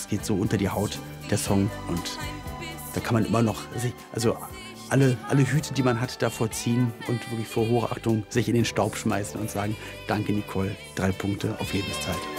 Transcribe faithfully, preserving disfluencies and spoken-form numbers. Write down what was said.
das geht so unter die Haut, der Song. Und da kann man immer noch, sich, also alle, alle Hüte, die man hat, davor ziehen und wirklich vor Hochachtung sich in den Staub schmeißen und sagen, danke Nicole, drei Punkte auf Lebenszeit.